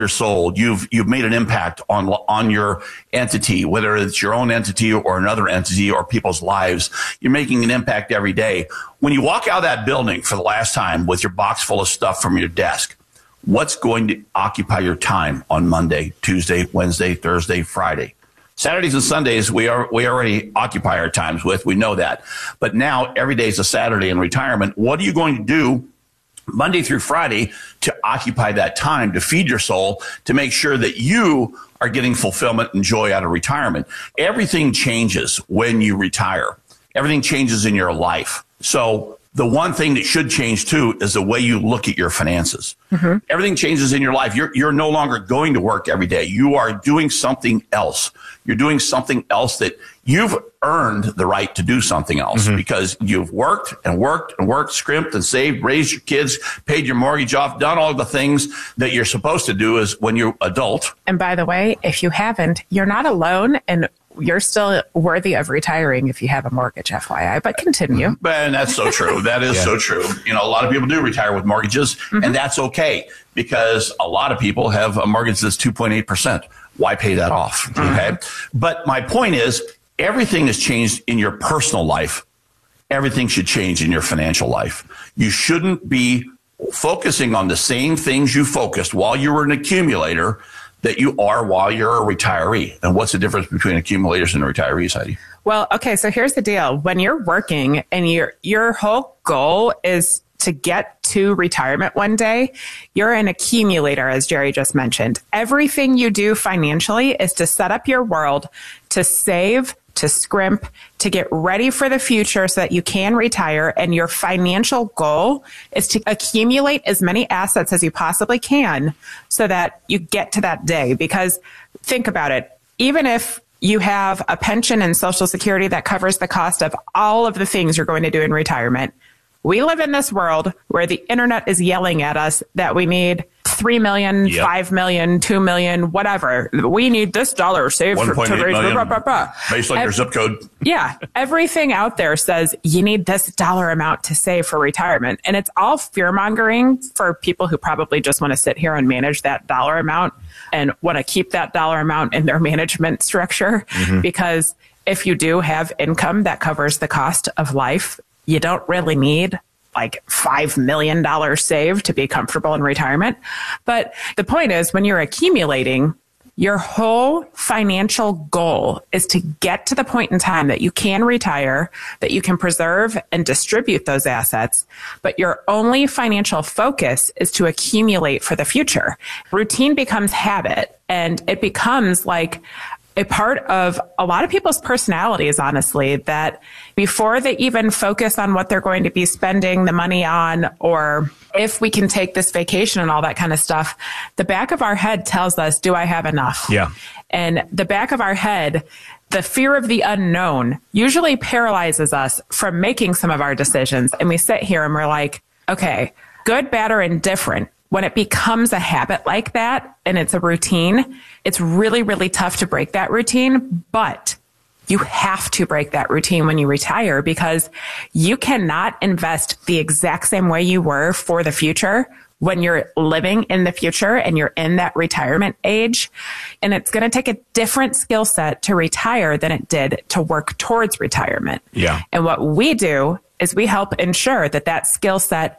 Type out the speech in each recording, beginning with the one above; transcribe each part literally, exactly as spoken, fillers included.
your soul. You've you've made an impact on on your entity, whether it's your own entity or another entity or people's lives. You're making an impact every day. When you walk out of that building for the last time with your box full of stuff from your desk, what's going to occupy your time on Monday, Tuesday, Wednesday, Thursday, Friday? Saturdays and Sundays, we are we already occupy our times with. We know that. But now every day is a Saturday in retirement. What are you going to do Monday through Friday to occupy that time, to feed your soul, to make sure that you are getting fulfillment and joy out of retirement? Everything changes when you retire. Everything changes in your life. So the one thing that should change too is the way you look at your finances. Mm-hmm. Everything changes in your life. You're, you're no longer going to work every day. You are doing something else. You're doing something else that you've earned the right to do something else mm-hmm. because you've worked and worked and worked, scrimped and saved, raised your kids, paid your mortgage off, done all the things that you're supposed to do as when you're adult. And by the way, if you haven't, you're not alone, and you're still worthy of retiring if you have a mortgage, F Y I, but continue. And that's so true. That is yeah. so true. You know, a lot of people do retire with mortgages, mm-hmm. and that's okay because a lot of people have a mortgage that's two point eight percent. Why pay that off? Mm-hmm. Okay. But my point is, everything has changed in your personal life. Everything should change in your financial life. You shouldn't be focusing on the same things you focused while you were an accumulator that you are while you're a retiree. And what's the difference between accumulators and retirees, Heidi? Well, okay, so here's the deal. When you're working and your your whole goal is to get to retirement one day, you're an accumulator, as Jerry just mentioned. Everything you do financially is to set up your world to save, to scrimp, to get ready for the future so that you can retire. And your financial goal is to accumulate as many assets as you possibly can so that you get to that day. Because think about it, even if you have a pension and Social Security that covers the cost of all of the things you're going to do in retirement, we live in this world where the internet is yelling at us that we need three million, yep. five million, two million, whatever. We need this dollar saved for, to raise, blah, blah, blah, blah. Based on Ev- your zip code. Yeah. Everything out there says you need this dollar amount to save for retirement. And it's all fear mongering for people who probably just want to sit here and manage that dollar amount and want to keep that dollar amount in their management structure. Mm-hmm. Because if you do have income that covers the cost of life, you don't really need like five million dollars saved to be comfortable in retirement. But the point is, when you're accumulating, your whole financial goal is to get to the point in time that you can retire, that you can preserve and distribute those assets. But your only financial focus is to accumulate for the future. Routine becomes habit, and it becomes like a part of a lot of people's personalities, honestly, that before they even focus on what they're going to be spending the money on, or if we can take this vacation and all that kind of stuff, the back of our head tells us, do I have enough? Yeah. And the back of our head, the fear of the unknown usually paralyzes us from making some of our decisions. And we sit here and we're like, okay, good, bad, or indifferent. When it becomes a habit like that and it's a routine, it's really, really tough to break that routine. But you have to break that routine when you retire, because you cannot invest the exact same way you were for the future when you're living in the future and you're in that retirement age. And it's going to take a different skill set to retire than it did to work towards retirement. Yeah. And what we do is we help ensure that that skill set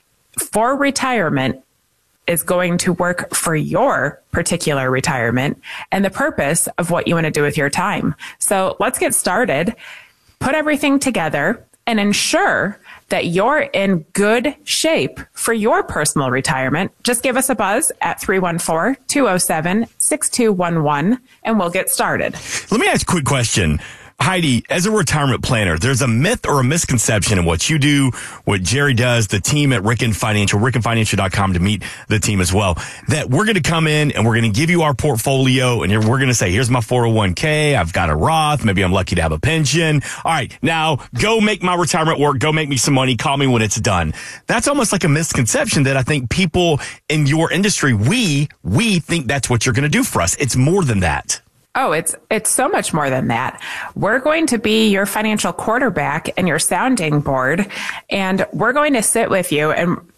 for retirement is going to work for your particular retirement and the purpose of what you want to do with your time. So let's get started, put everything together, and ensure that you're in good shape for your personal retirement. Just give us a buzz at three one four, two oh seven, six two one one, and we'll get started. Let me ask a quick question. Heidi, as a retirement planner, there's a myth or a misconception in what you do, what Jerry does, the team at Ricken Financial, ricken financial dot com to meet the team as well, that we're going to come in and we're going to give you our portfolio and we're going to say, here's my four oh one k, I've got a Roth, maybe I'm lucky to have a pension. All right, now go make my retirement work, go make me some money, call me when it's done. That's almost like a misconception that I think people in your industry, we, we think that's what you're going to do for us. It's more than that. Oh, it's it's so much more than that. We're going to be your financial quarterback and your sounding board, and we're going to sit with you. And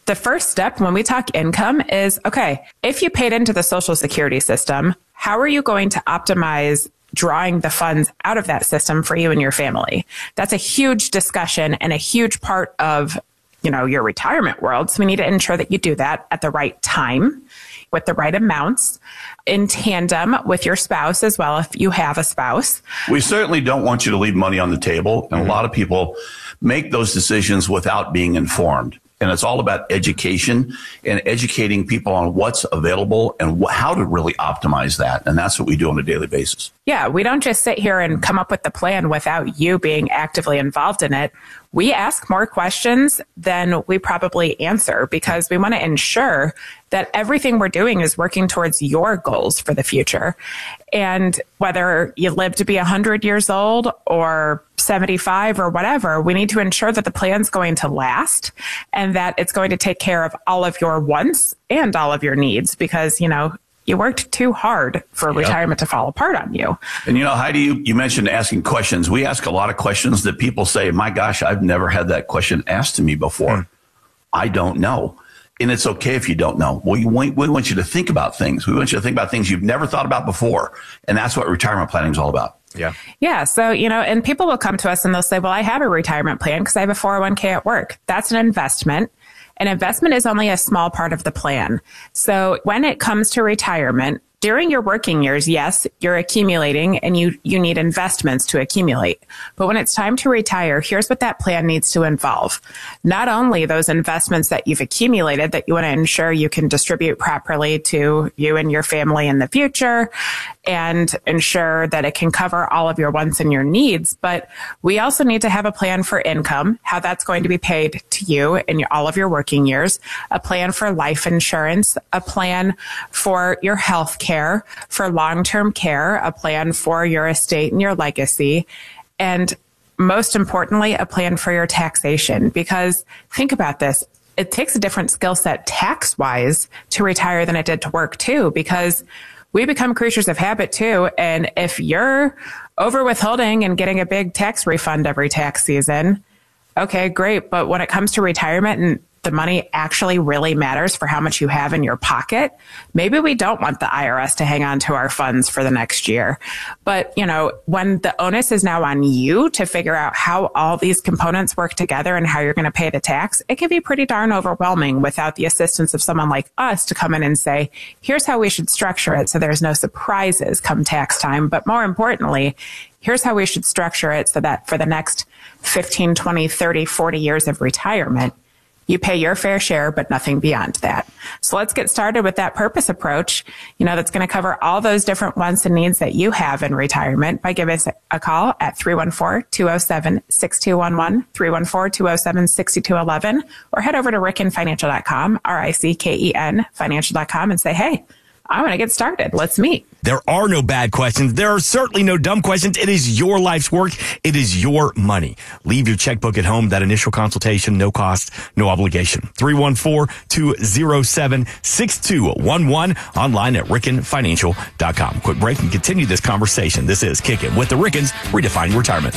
the first step when we talk income is, okay, if you paid into the Social Security system, how are you going to optimize drawing the funds out of that system for you and your family? That's a huge discussion and a huge part of, you know, your retirement world. So we need to ensure that you do that at the right time with the right amounts in tandem with your spouse as well, if you have a spouse. We certainly don't want you to leave money on the table. And mm-hmm. a lot of people make those decisions without being informed. And it's all about education and educating people on what's available and wh- how to really optimize that. And that's what we do on a daily basis. Yeah, we don't just sit here and come up with the plan without you being actively involved in it. We ask more questions than we probably answer because we want to ensure that everything we're doing is working towards your goals for the future. And whether you live to be one hundred years old or seventy-five or whatever, we need to ensure that the plan's going to last and that it's going to take care of all of your wants and all of your needs because, you know, you worked too hard for yep. retirement to fall apart on you. And, you know, Heidi, you, you mentioned asking questions. We ask a lot of questions that people say, my gosh, I've never had that question asked to me before. Hmm. I don't know. And it's okay if you don't know. We want, we want you to think about things. We want you to think about things you've never thought about before. And that's what retirement planning is all about. Yeah. Yeah. So, you know, and people will come to us and they'll say, well, I have a retirement plan because I have a four oh one k at work. That's an investment. An investment is only a small part of the plan. So when it comes to retirement, during your working years, yes, you're accumulating and you, you need investments to accumulate. But when it's time to retire, here's what that plan needs to involve. Not only those investments that you've accumulated that you want to ensure you can distribute properly to you and your family in the future and ensure that it can cover all of your wants and your needs. But we also need to have a plan for income, how that's going to be paid to you in your, all of your working years, a plan for life insurance, a plan for your health care, Care, for long-term care, a plan for your estate and your legacy, and most importantly, a plan for your taxation. Because think about this, it takes a different skill set tax-wise to retire than it did to work too, because we become creatures of habit too. And if you're over withholding and getting a big tax refund every tax season, okay, great. But when it comes to retirement and the money actually really matters for how much you have in your pocket, maybe we don't want the I R S to hang on to our funds for the next year. But, you know, when the onus is now on you to figure out how all these components work together and how you're going to pay the tax, it can be pretty darn overwhelming without the assistance of someone like us to come in and say, here's how we should structure it so there's no surprises come tax time. But more importantly, here's how we should structure it so that for the next fifteen, twenty, thirty, forty years of retirement, you pay your fair share, but nothing beyond that. So let's get started with that purpose approach, you know, that's going to cover all those different wants and needs that you have in retirement by giving us a call at three one four, two oh seven, six two one one, three one four, two oh seven, six two one one, or head over to ricken financial dot com, R I C K E N financial dot com, and say, hey, I want to get started. Let's meet. There are no bad questions. There are certainly no dumb questions. It is your life's work. It is your money. Leave your checkbook at home. That initial consultation, no cost, no obligation. three one four, two oh seven, six two one one. Online at ricken financial dot com. Quick break and continue this conversation. This is Kickin' with the Rickens, redefining retirement.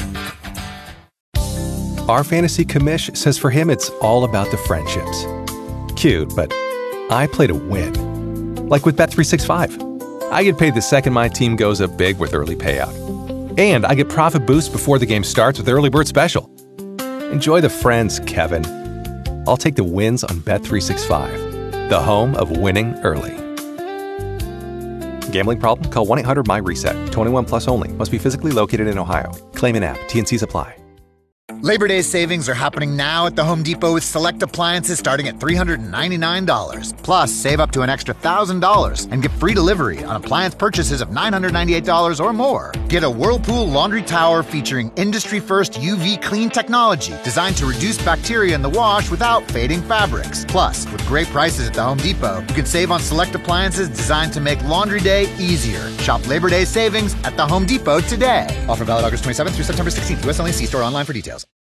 Our fantasy commish says for him it's all about the friendships. Cute, but I play to win. Like with Bet three sixty-five. I get paid the second my team goes up big with early payout. And I get profit boost before the game starts with Early Bird Special. Enjoy the friends, Kevin. I'll take the wins on Bet three sixty-five, the home of winning early. Gambling problem? Call one eight hundred M Y reset. twenty-one plus only. Must be physically located in Ohio. Claim in app. T N Cs apply. Labor Day savings are happening now at the Home Depot with select appliances starting at three hundred ninety-nine dollars. Plus, save up to an extra one thousand dollars and get free delivery on appliance purchases of nine hundred ninety-eight dollars or more. Get a Whirlpool laundry tower featuring industry-first U V clean technology designed to reduce bacteria in the wash without fading fabrics. Plus, with great prices at the Home Depot, you can save on select appliances designed to make laundry day easier. Shop Labor Day savings at the Home Depot today. Offer valid August twenty-seventh through September sixteenth. U S only. See store online for details.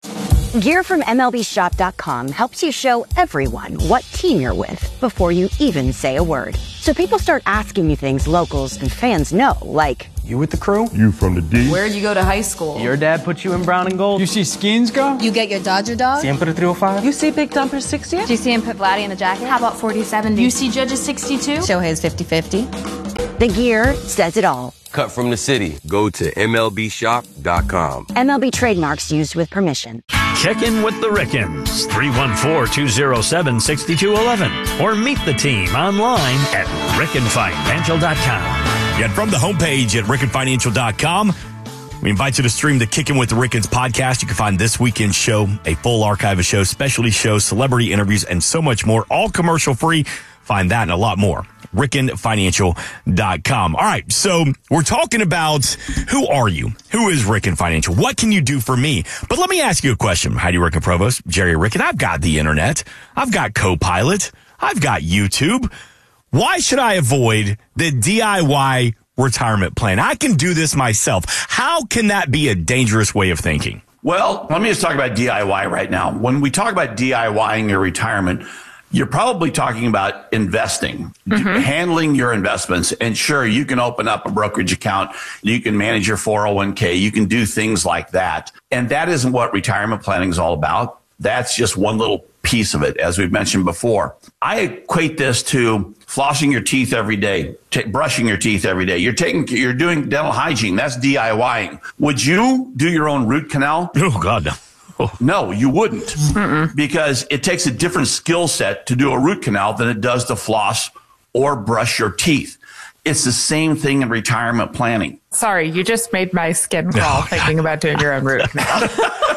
Gear from M L B Shop dot com helps you show everyone what team you're with before you even say a word. So people start asking you things locals and fans know, like, you with the crew? You from the D? Where'd you go to high school? Your dad put you in brown and gold? You see Skins go? You get your Dodger dog? Siempre three oh five? You see Big Dumper sixty? Do you see him put Vladdy in the jacket? How about forty seventy? You see Judges sixty-two? Shohei's fifty fifty. the gear says it all. Cut from the city. Go to M L B Shop dot com. M L B trademarks used with permission. Check in with the Rickens, three one four, two oh seven, six two one one, or meet the team online at Ricken Financial dot com. And from the homepage at Ricken Financial dot com, we invite you to stream the Kickin' with the Rickens podcast. You can find this weekend's show, a full archive of shows, specialty shows, celebrity interviews, and so much more, all commercial free. Find that and a lot more. Ricken Financial dot com. All right, so we're talking about who are you? Who is Ricken Financial? What can you do for me? But let me ask you a question. Heidi Ricken Provost, Jerry Ricken. I've got the internet. I've got Copilot. I've got YouTube. Why should I avoid the D I Y retirement plan? I can do this myself. How can that be a dangerous way of thinking? Well, let me just talk about D I Y right now. When we talk about DIYing your retirement, you're probably talking about investing, mm-hmm. handling your investments. And sure, you can open up a brokerage account. You can manage your four oh one k. You can do things like that. And that isn't what retirement planning is all about. That's just one little piece of it, as we've mentioned before. I equate this to flossing your teeth every day, t- brushing your teeth every day. You're taking, you're doing dental hygiene. That's DIYing. Would you do your own root canal? Oh, God, no. Oh. No, you wouldn't. Mm-mm. Because it takes a different skill set to do a root canal than it does to floss or brush your teeth. It's the same thing in retirement planning. Sorry, you just made my skin crawl oh, thinking about doing your own root canal.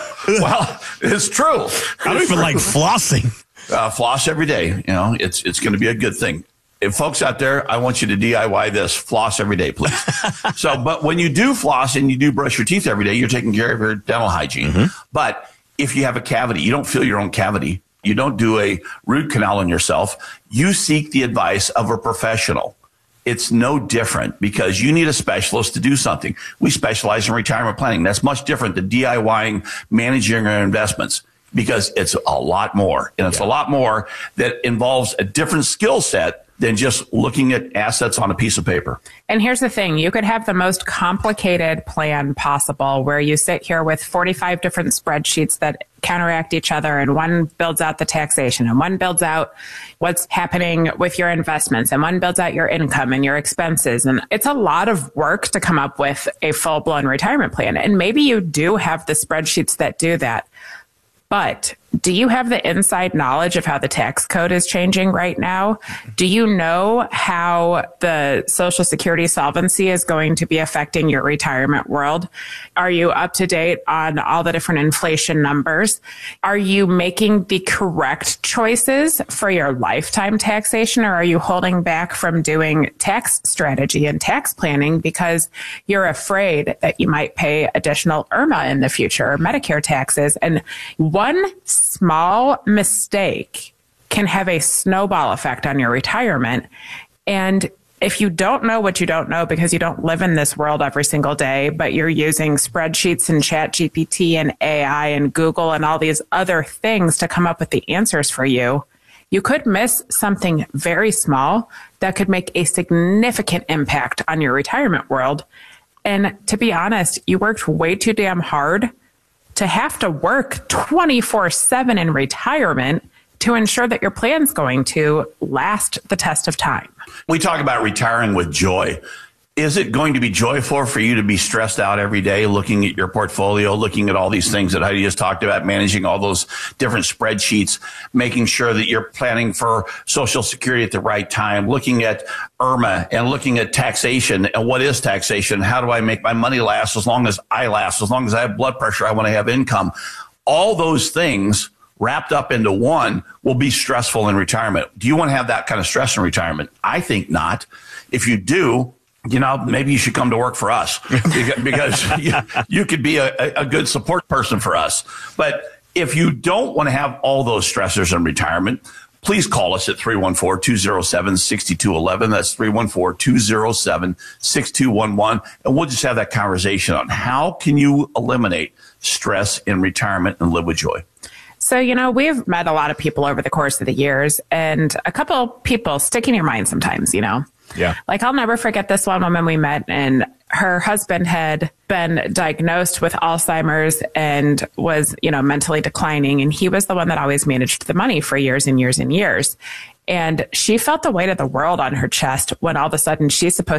Well, it's true. I don't even like flossing. Uh, floss every day. You know, it's it's going to be a good thing. If folks out there, I want you to D I Y this. Floss every day, please. So, but when you do floss and you do brush your teeth every day, you're taking care of your dental hygiene. Mm-hmm. But if you have a cavity, you don't fill your own cavity. You don't do a root canal on yourself. You seek the advice of a professional. It's no different because you need a specialist to do something. We specialize in retirement planning. That's much different than DIYing, managing our investments, because it's a lot more. And it's yeah. a lot more that involves a different skill set than just looking at assets on a piece of paper. And here's the thing. You could have the most complicated plan possible where you sit here with forty-five different spreadsheets that counteract each other, and one builds out the taxation, and one builds out what's happening with your investments, and one builds out your income and your expenses. And it's a lot of work to come up with a full-blown retirement plan. And maybe you do have the spreadsheets that do that. But do you have the inside knowledge of how the tax code is changing right now? Do you know how the Social Security solvency is going to be affecting your retirement world? Are you up to date on all the different inflation numbers? Are you making the correct choices for your lifetime taxation, or are you holding back from doing tax strategy and tax planning because you're afraid that you might pay additional I R M A in the future or Medicare taxes? And one small mistake can have a snowball effect on your retirement. And if you don't know what you don't know because you don't live in this world every single day, but you're using spreadsheets and Chat G P T and A I and Google and all these other things to come up with the answers for you, you could miss something very small that could make a significant impact on your retirement world. And to be honest, you worked way too damn hard to have to work twenty-four seven in retirement to ensure that your plan's going to last the test of time. We talk about retiring with joy. Is it going to be joyful for you to be stressed out every day, looking at your portfolio, looking at all these things that Heidi just talked about, managing all those different spreadsheets, making sure that you're planning for Social Security at the right time, looking at I R M A and looking at taxation and what is taxation? How do I make my money last as long as I last, as long as I have blood pressure, I want to have income. All those things wrapped up into one will be stressful in retirement. Do you want to have that kind of stress in retirement? I think not. If you do, you know, maybe you should come to work for us because you, you could be a, a good support person for us. But if you don't want to have all those stressors in retirement, please call us at three one four, two oh seven, six two one one. That's three one four, two oh seven, six two one one. And we'll just have that conversation on how can you eliminate stress in retirement and live with joy. So, you know, we've met a lot of people over the course of the years, and a couple people stick in your mind sometimes, you know. Yeah. Like, I'll never forget this one woman we met, and her husband had been diagnosed with Alzheimer's and was, you know, mentally declining. And he was the one that always managed the money for years and years and years. And she felt the weight of the world on her chest when all of a sudden she's supposed